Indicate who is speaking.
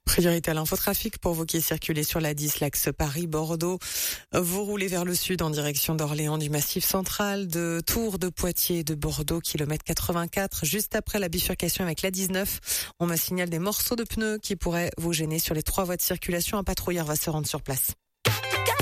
Speaker 1: Priorité à l'infotrafic pour vous qui circulez sur la 10, l'axe Paris-Bordeaux. Vous roulez vers le sud en direction d'Orléans, du Massif central, de Tours, de Poitiers, de Bordeaux, kilomètre 84. Juste après la bifurcation avec la 19, on me signale des morceaux de pneus qui pourraient vous gêner sur les 3 voies de circulation. Un patrouilleur va se rendre sur place.